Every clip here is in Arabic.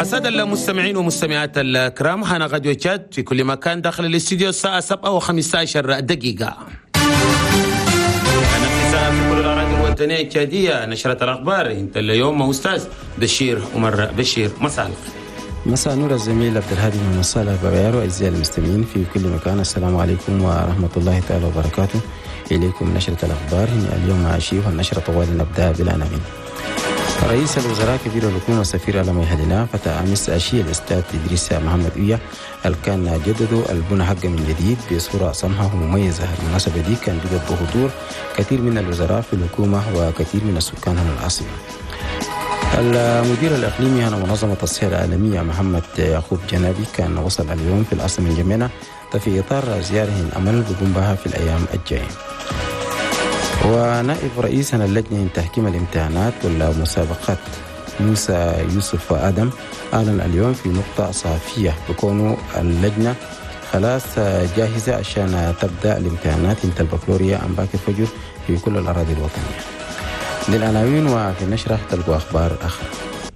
السادة المستمعين ومستمعات الكرام، حان غدوة تشاد في كل مكان داخل الاستديو الساعة 7:15 دقيقة. نفسها في كل الأراضي الوطنية التشادية نشرة الأخبار. انت اليوم مع أستاذ بشير عمر بشير. مساء مساء نور الزميل عبد الهادي من مصالح بابيارو. أعزائي المستمعين في كل مكان، السلام عليكم ورحمة الله تعالى وبركاته. إليكم نشرة الأخبار اليوم عشية، والنشرة طوال نبدأ بالعناوين. رئيس الوزراء كبير الحكومة السفير على ميهلنا فتح أمس عشية الأستاذ إدريس محمد أويا كان جددوا البنى حقه من جديد بصورة سمحة ومميزة. المناسبة دي كان بقت بحضور كثير من الوزراء في الحكومة وكثير من السكان هنا العاصمة. المدير الإقليمي عن منظمة الصحة العالمية محمد يعقوب جنابي كان وصل اليوم في العاصمة الجمينة في إطار زيارة الأمل بقوم بها في الأيام الجاية. ونائب رئيس اللجنة تحكيم الامتحانات والمسابقات موسى يوسف آدم أعلن اليوم في نقطة صحفية بكون اللجنة خلاص جاهزة عشان تبدأ الامتحانات انت البكالوريا عن باكر فجر في كل الأراضي الوطنية. للعناوين وفي النشرة تلقوا أخبار أخرى.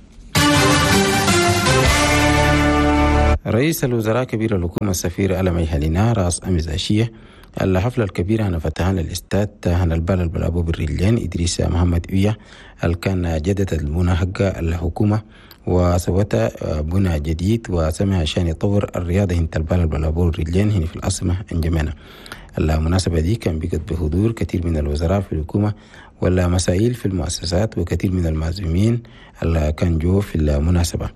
رئيس الوزراء كبير الحكومة السفير على ميهلنا رأس أمس عشية الحفلة الكبيرة هنا فتحان الاستاد هنا البال البلابو بالرجلين إدريس محمد أويا كان جدد البنى حق الحكومة وسوت بنى جديد وسمح عشان يطور الرياضة هنا البال البلابو بالرجلين هنا في العاصمة الجمينة. المناسبة دي كان بقت بحضور كثير من الوزراء في الحكومة ولا مسائل في المؤسسات وكثير من المعزومين اللي كان جو في المناسبة.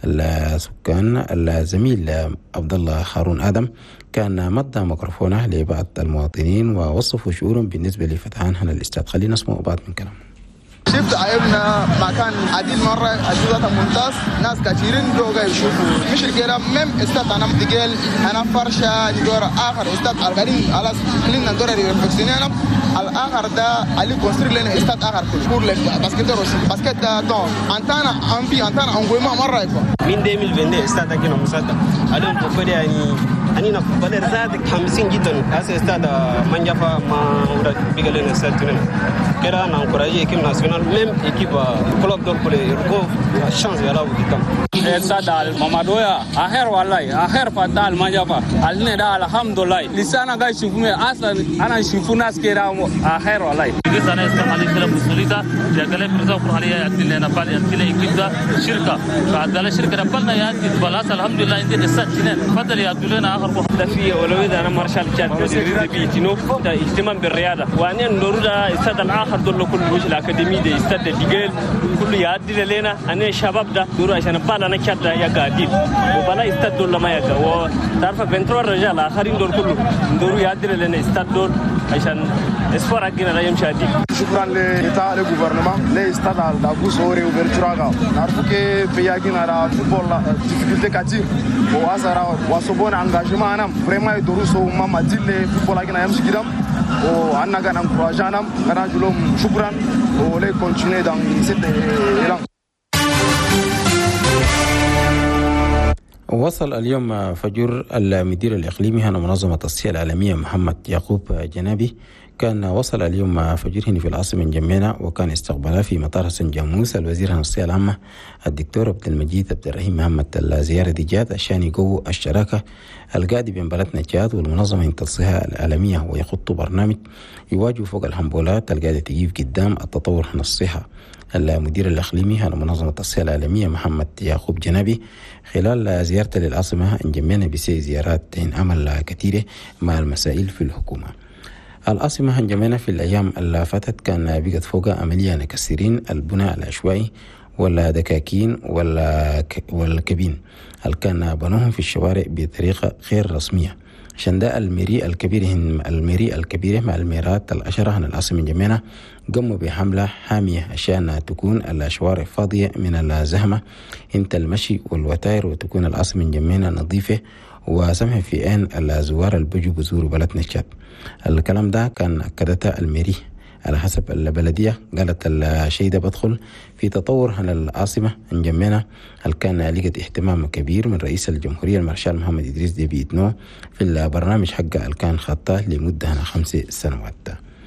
السكان الزميل عبد الله هارون آدم كان مدى ميكروفونه لبعض المواطنين ووصفوا شعورهم بالنسبة لفتحان هنا الاستاد. خلينا نسمع بعض من كلام. شفت عيبنا مكان عديد مرة أجهزة ممتاز، ناس كثيرين جوجا يشوفوا مش كده مم استاد أنا مدقل أنا فرشة ندور آخر استاد القديم على كلنا ندور ريفكسيننا الآخر ده علي كونستر لنا استاد آخر كور لك باسكت روسي باسكت دون أنتنا أمبي أنتنا أنقويما مرة يكون من 2020 استاد كنا مساعدة اليوم بقول يعني أنا نفضل زاد 50 جدا هذا استاد من جفا ما بيقول لنا استاد تنين كده أنا أنكراجي كم ناسيونال même équipe club de pour le chance يلا وقتهم استاد المامادويا آخر والله آخر فدال ما جابا علينا ده الحمد لله لسانا قاعد يشوفوني أصلا أنا شوفوا ناس كده آخر والله إذا أنا استعمالي كلام مسؤولية جاكله برزا وفرحية يأتي لنا بال يأتي لنا إكيدا شركة فهذا الشركة بلنا يأتي بلاس الحمد لله عندنا الساتشين فضل يأتي لنا آخر ده في أولوية أنا مارشال تشاد بيتينو ده اهتمام بالرياضة وأنا نوردا استاد الآخر دول كل وجه الأكاديمي ده استاد ديجل كل يأتي لنا أنا شباب ده دور عشان بالا نكشد يا قادين وبلا استاد دول ما يجا وتعرف بنترو الرجال آخرين دول كله دور يأتي لنا استاد دول عشان اسفار أجينا لا يمشي. شكرا لإطاعة الغوفرنمان لإستاد الدابوس هوري وبرتراغا نعرفو كي بيجينا على فوتبول difficulté كتير وأسرع وصبون engagement أنا vraiment يدرسوا وما مديل فوتبول أجينا يمشي كده وأنا كان انكوراجانام كنا جلهم شكرا ولي continuer dans cette élan. وصل اليوم فجر المدير الإقليمي هنا منظمة الصحة العالمية محمد يعقوب جنابي كان وصل اليوم فجر هنا في العاصمة الجمينة وكان استقبله في مطار حسن جاموس الوزير الصحة العامة الدكتور عبد المجيد عبد الرحيم محمد. الزيارة دي جات عشان يقووا الشراكة القاعدة بين بلدنا تشاد والمنظمة الصحة العالمية ويخطوا برنامج يواجهوا فوق الحنبولات القاعدة تجيب قدام التطور من الصحة. المدير الإقليمي هنا منظمة الصحة العالمية محمد يعقوب جنابي خلال زيارته للعاصمة انجمينا بسي زيارات عمل كثيرة مع المسائل في الحكومة. العاصمة انجمينا في الأيام اللي فاتت كان بقت فوق عملية كثيرين البناء العشوائي ولا دكاكين ولا كبين اللي كان بنوهم في الشوارع بطريقة غير رسمية عشان ده الميري الكبيرة مع الميرات العشرة من العاصمة الجمينة قاموا بحملة حامية عشان تكون الشوارع فاضية من الزحمة انت المشي والوتائر وتكون العاصمة الجمينة نظيفة وسمح في آن الزوار البجو بزور بلدنا تشاد. الكلام ده كان أكدتها الميري على حسب البلدية. قالت الشيء ده بدخل في تطور على العاصمة انجمينا هل كان لقت اهتمام كبير من رئيس الجمهورية المارشال محمد إدريس ديبي إتنو في البرنامج حقه اللي كان خطاه لمدة 5 سنوات.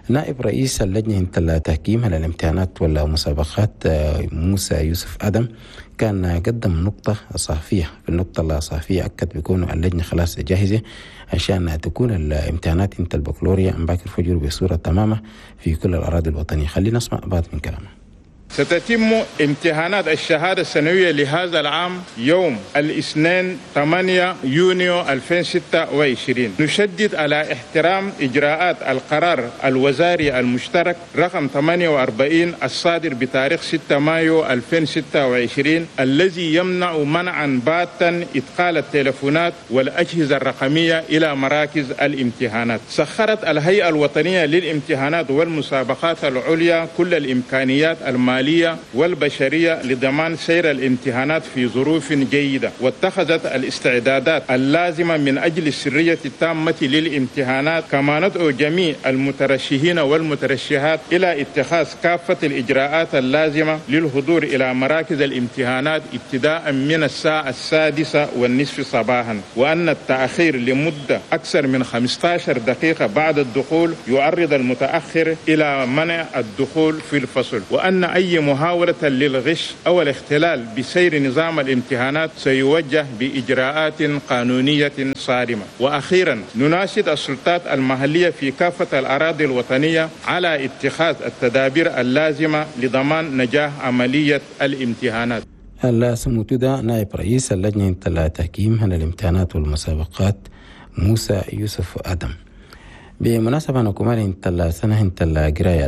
نائب رئيس اللجنة التحكيم على الامتحانات والمسابقات موسى يوسف آدم كان قدم نقطة صحفية. في النقطة الصحفية أكد بيكون اللجنة خلاص جاهزة عشان تكون الامتحانات انت البكالوريا باكر فجر بصورة تمامة في كل الأراضي الوطنية. خلينا نسمع بعض من كلامه. ستتم امتحانات الشهادة السنوية لهذا العام يوم الاثنين 8 يونيو 2026. نشدد على احترام إجراءات القرار الوزاري المشترك رقم 48 الصادر بتاريخ 6 مايو 2026 الذي يمنع منعا باتا إدخال التلفونات والأجهزة الرقمية إلى مراكز الامتحانات. سخرت الهيئة الوطنية للامتحانات والمسابقات العليا كل الإمكانيات المالية والبشرية لضمان سير الامتحانات في ظروف جيدة، واتخذت الاستعدادات اللازمة من أجل السرية التامة للامتحانات. كما ندعو جميع المترشحين والمترشحات إلى اتخاذ كافة الإجراءات اللازمة للحضور إلى مراكز الامتحانات ابتداء من الساعة 6:30 صباحا، وأن التأخير لمدة أكثر من 15 دقيقة بعد الدخول يعرض المتأخر إلى منع الدخول في الفصل، وأن أي محاولة للغش أو الاختلال بسير نظام الامتحانات سيوجه بإجراءات قانونية صارمة. وأخيرا نناشد السلطات المحلية في كافة الأراضي الوطنية على اتخاذ التدابير اللازمة لضمان نجاح عملية الامتحانات. سموتودا نائب رئيس اللجنة التحكيم على الامتحانات والمسابقات موسى يوسف آدم. بمناسبة نكمل انت السنة القراية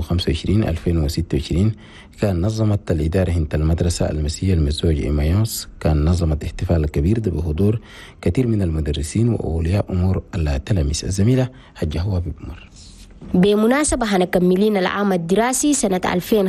2025-2026 كان نظمت الإدارة انت المدرسة المسيحية المزوج إيمايوس كان نظمت احتفال كبير بحضور كثير من المدرسين وأولياء أمور التلاميذ. الزميلة حجة هو بمر. بمناسبة هنكملين العام الدراسي سنة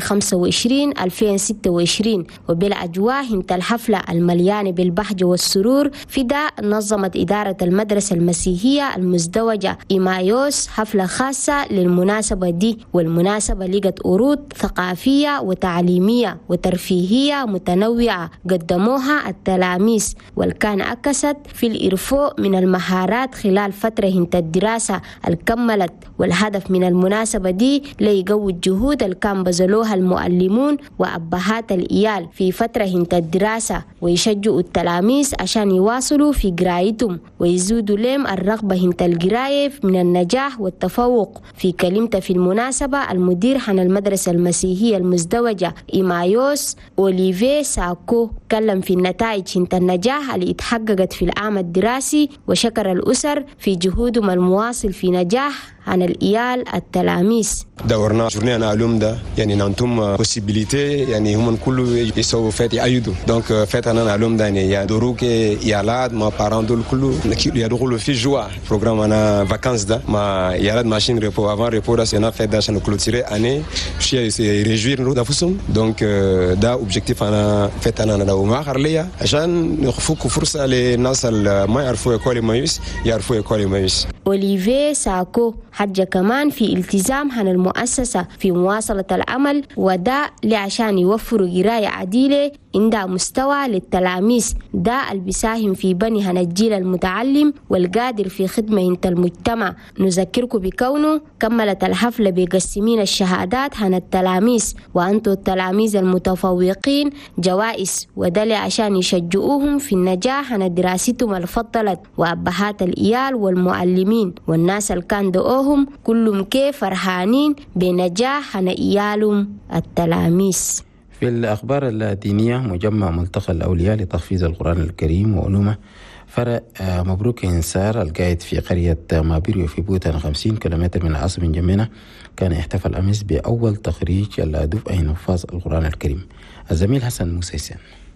2025-2026 وبالأجواء هنت الحفلة المليانة بالبهجة والسرور في دا نظمت إدارة المدرسة المسيحية المزدوجة إيمايوس حفلة خاصة للمناسبة دي، والمناسبة لقت عروض ثقافية وتعليمية وترفيهية متنوعة قدموها التلاميذ، والكان أكست في الإرفاء من المهارات خلال فترة هنت الدراسة الكملت. والهدف من المناسبة دي ليقوي الجهود اللي كان بذلوها المعلمون وأبهات الإيال في فترة هنت الدراسة، ويشجعوا التلاميذ عشان يواصلوا في قرايتهم ويزودوا لهم الرغبة هنت القراية من النجاح والتفوق. في كلمته في المناسبة المدير عن المدرسة المسيحية المزدوجة إيمايوس أوليفي ساكو تكلم في النتائج هنت النجاح اللي اتحققت في العام الدراسي، وشكر الأسر في جهودهم المواصل في نجاح عن الإيال التلاميذ. دورنا جورني أنا علوم ده يعني نعطيهم possibilité يعني هم كله يسووا فات يعيدوا دونك فات أنا علوم ده يعني يدوروك يالاد ما باران دول كله يدخلوا في جوا برنامج أنا vacances ده ما يالاد ماشين ريبو avant ريبو ده سنا فات ده عشان كلوتيري أني شيء يريجوير نرو دافوسهم دونك ده objectif أنا فات أنا لو ما آخر ليا عشان نخفوك فرصة للناس ما يعرفوا يقولي مايوس يعرفوا يقولي مايوس. أوليفي ساكو حجة كمان في التزام عن المؤسسة في مواصلة العمل، وده لعشان يوفروا قراية عديلة عندها مستوى للتلاميذ، ده اللي بيساهم في بني هن الجيل المتعلم والقادر في خدمة انت المجتمع. نذكركم بكونه كملت الحفلة بقسمين الشهادات عن التلاميذ وأنتوا التلاميذ المتفوقين جوائز، وده عشان يشجعوهم في النجاح عن دراستهم الفضلت، وأبهات الإيال والمعلمين والناس اللي كان دعوهم كلهم كيف فرحانين بنجاح عن إيالهم التلاميذ. في الأخبار الدينية مجمع ملتقى الأولياء لتحفيظ القرآن الكريم وعلومه فرع مبروك إنسار القائد في قرية مابيريو في بوتان 50 كيلومتر من عاصمة جمينة كان احتفل أمس بأول تخريج الدفعة حفاظ القرآن الكريم. الزميل حسن موسى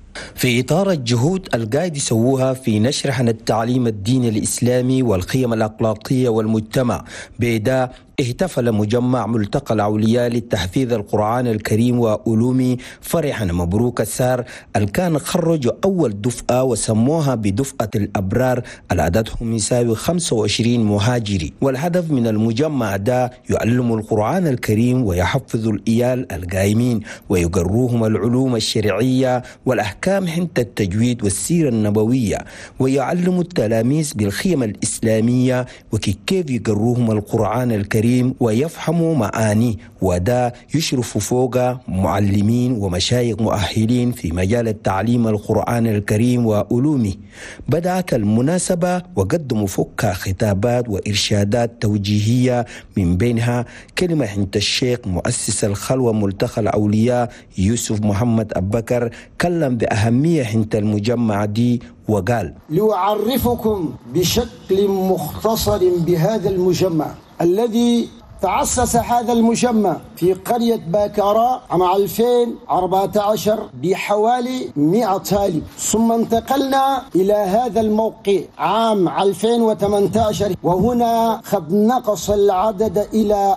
في إطار الجهود القاعد يسووها في نشر عن التعليم الديني الإسلامي والقيم الأخلاقية والمجتمع بإداء احتفل مجمع ملتقى الأولياء لتحفيظ القرآن الكريم وعلومه فرحا مبروك السار الكان خرجوا أول دفعة وسموها بدفعة الأبرار العددهم يساوي 25 مهاجري. والهدف من المجمع ده يعلم القرآن الكريم ويحفظ الإيال القائمين ويقروهم العلوم الشرعية والأحكام حنت التجويد والسيرة النبوية، ويعلم التلاميذ بالخيم الإسلامية وكيف يقروهم القرآن الكريم الكريم ويفهموا معانيه، وده يشرف فوق معلمين ومشايخ مؤهلين في مجال التعليم القرآن الكريم وعلومه. بدأت المناسبة وقدموا فوقها خطابات وإرشادات توجيهية، من بينها كلمة عند الشيخ مؤسس الخلوة ملتقى الأولياء يوسف محمد أبكر، كلم بأهمية عند المجمع دي وقال: لأعرفكم بشكل مختصر بهذا المجمع الذي تأسس هذا المجمع في قرية باكاراء عام 2014 بحوالي 100 طالب، ثم انتقلنا إلى هذا الموقع عام 2018 وهنا قد نقص العدد إلى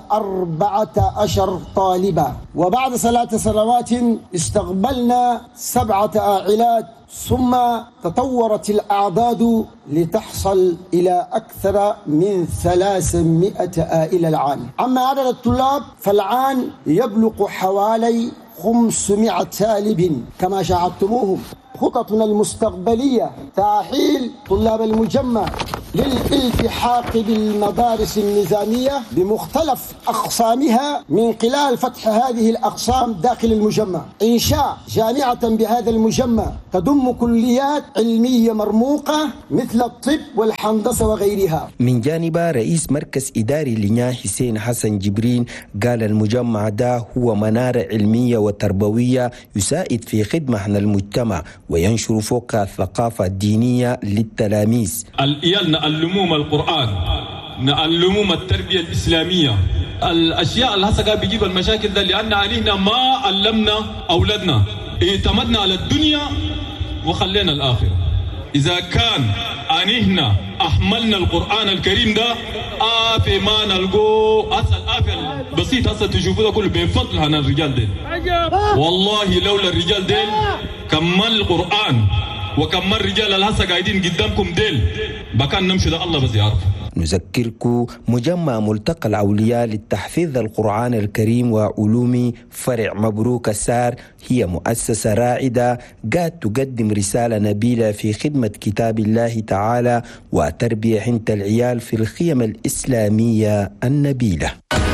14 طالبا، وبعد 3 سنوات استقبلنا 7 عائلات، ثم تطورت الأعداد لتحصل إلى أكثر من 300 عائلة الآن. أما عدد الطلاب فالآن يبلغ حوالي 500 طالب كما شاهدتموهم. خططنا المستقبلية تأهيل طلاب المجمع للالتحاق بالمدارس النظامية بمختلف أقسامها من خلال فتح هذه الأقسام داخل المجمع، إنشاء جامعة بهذا المجمع تضم كليات علمية مرموقة مثل الطب والهندسة وغيرها. من جانب رئيس مركز إداري لنيا حسين حسن جبرين قال المجمع ده هو منارة علمية وتربوية يساعد في خدمة المجتمع وينشر فوق الثقافة الدينية للتلاميذ. نعلمهم القرآن، نعلمهم التربية الإسلامية، الأشياء اللي هسه قاعد بيجيب المشاكل ده، لأن علينا ما علمنا أولادنا، اعتمدنا على الدنيا وخلينا الآخرة. إذا كان أنهنا أحملنا القرآن الكريم ده آفي ما نلقوه أسأل آفي بسيط هسه تشوفوا ده كله بفضل هنا الرجال ديل. والله لولا الرجال ديل كمل القرآن وكمل رجال الهسه قاعدين قدامكم ديل بكان نمشي ده الله بس يعرف. نذكركم مجمع ملتقى الأولياء للتحفيظ القرآن الكريم وعلومه فرع مبروك السار هي مؤسسة راعدة قد تقدم رسالة نبيلة في خدمة كتاب الله تعالى وتربية عند العيال في القيم الإسلامية النبيلة.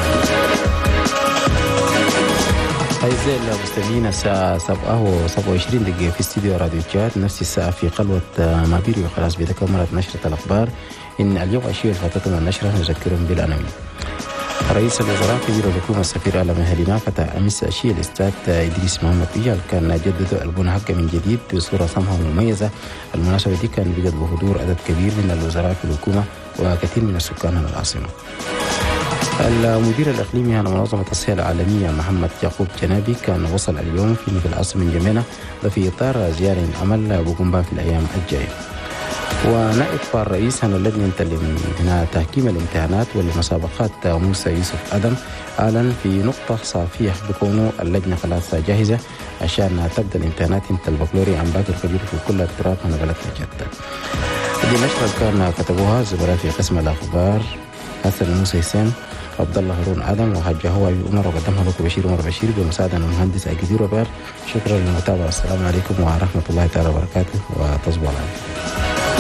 أعزائي المستمعين، الساعة 7:27 في استديو راديو جات، نفس الساعة في قلوة مابيري، وخلاص بتكملت نشرة الأخبار. إن اليوم أشياء الفتاة النشرة نذكرهم بالعناوين. رئيس الوزراء كبير الحكومة السفير على مهلنا فتح أمس أشياء الأستاذ إدريس محمد إيجال كان جدد البنى حقه من جديد بصورة سمحة ومميزة. المناسبة دي كان بجد بحضور عدد كبير من الوزراء في الحكومة وكثير من السكان من العاصمة. المدير الإقليمي على منظمة الصحة العالمية محمد يعقوب جنابي كان وصل اليوم في العاصمة جمينة في إطار زيارة عمل بقوم بها في الأيام الجاية. ونائب الرئيس عن اللجنة هنا تحكيم الامتحانات والمسابقات موسى يوسف آدم أعلن في نقطة صافية بكونه اللجنة خلاص جاهزة عشان تبدأ الامتحانات انت البكالوريا عن باقي الفجر في كل اضطراب من بلدنا جدة. دي نشرة كان كتبوها زملاء في قسم الأخبار حسن موسى حسين، عبد الله هارون آدم، وحاجة هو عمر، وقدمها لكم بشير عمر بشير بمساعدة المهندس أجدير وبار. شكرا للمتابعة، السلام عليكم ورحمة الله تعالى وبركاته، وتصبحوا على خير.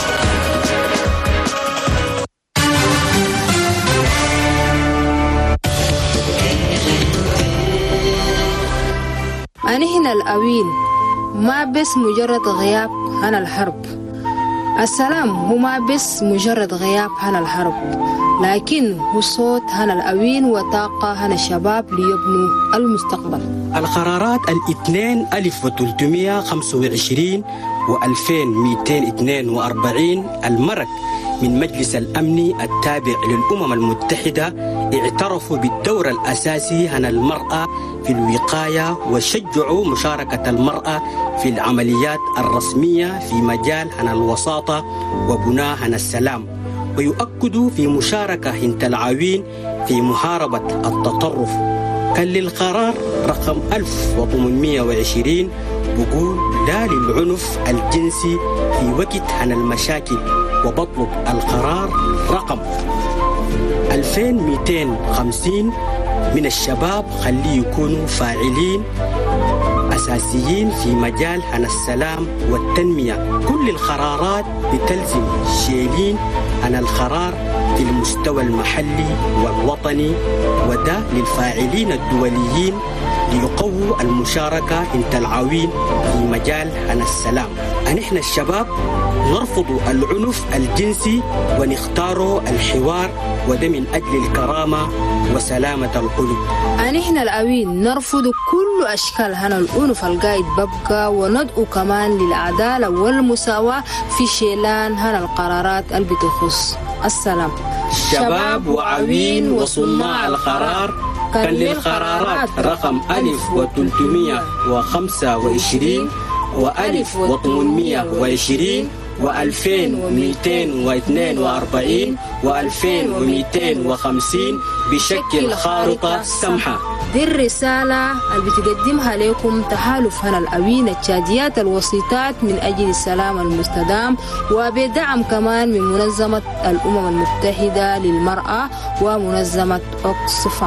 أنا هنا الأوين ما بس مجرد غياب عن الحرب. السلام هو ما بس مجرد غياب عن الحرب، لكن هو صوت عن الأوين وطاقة عن الشباب ليبنوا المستقبل. القرارات 2325 و2242 المرك من مجلس الأمن التابع للأمم المتحدة اعترفوا بالدور الأساسي عن المرأة في الوقاية وشجعوا مشاركة المرأة في العمليات الرسمية في مجال عن الوساطة وبناء عن السلام، ويؤكدوا في مشاركة هند العوين في محاربة التطرف. كان للقرار رقم 1820 بقول لا للعنف الجنسي في وقت عن المشاكل، وبطلب القرار رقم 2250 من الشباب خليه يكونوا فاعلين أساسيين في مجال عن السلام والتنمية. كل القرارات بتلزم شيلين عن القرار في المستوى المحلي والوطني، وده للفاعلين الدوليين ليقووا المشاركة انت العوين في مجال عن السلام. نحن الشباب نرفض العنف الجنسي ونختار الحوار، وده من أجل الكرامة وسلامة القلوب. نحن الأوين نرفض كل أشكال هنا العنف القايد ببقى، وندعو كمان للعدالة والمساواة في شيلان هنا القرارات اللي بتخص السلام. شباب وعوين وصناع القرار كان للقرارات رقم 1325 و1820 و2242 و2250 بشكل خارطة سمحة. دي الرسالة اللي بتقدمها لكم تحالف هنا الأوين التشاديات الوسيطات من أجل السلام المستدام، وبدعم كمان من منظمة الأمم المتحدة للمرأة ومنظمة أوكسفام.